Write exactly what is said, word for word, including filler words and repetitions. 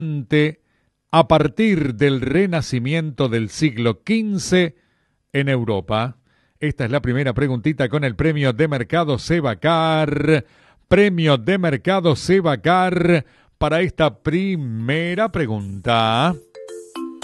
a partir del Renacimiento del siglo quince en Europa? Esta es la primera preguntita con el premio de mercado Sebacar. Premio de mercado Sebacar para esta primera pregunta.